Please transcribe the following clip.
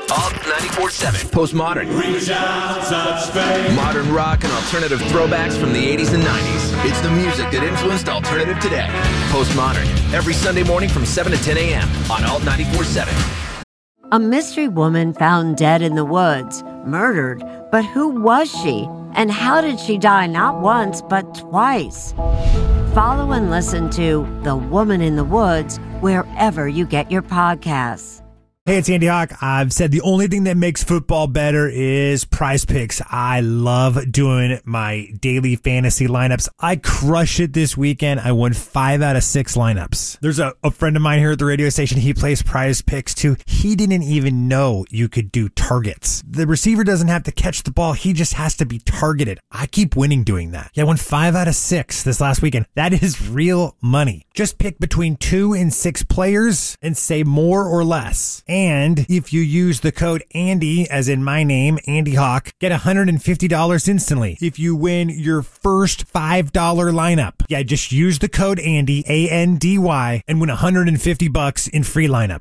Alt 94.7. Postmodern. Modern rock and alternative throwbacks from the 80s and 90s. It's the music that influenced alternative today. Postmodern. Every Sunday morning from 7 to 10 a.m. on Alt 94.7. A mystery woman found dead in the woods, murdered. But who was she? And how did she die not once, but twice? Follow and listen to The Woman in the Woods wherever you get your podcasts. Hey, it's Andy Hawk. I've said the only thing that makes football better is Prize Picks. I love doing my daily fantasy lineups. I crushed it this weekend. I won 5 out of 6 lineups. There's a friend of mine here at the radio station. He plays Prize Picks too. He didn't even know you could do targets. The receiver doesn't have to catch the ball. He just has to be targeted. I keep winning doing that. Yeah, I won 5 out of 6 this last weekend. That is real money. Just pick between 2 and 6 players and say more or less. And if you use the code Andy, as in my name, Andy Hawk, get $150 instantly if you win your first $5 lineup. Yeah, just use the code Andy, A-N-D-Y, and win $150 in free lineup.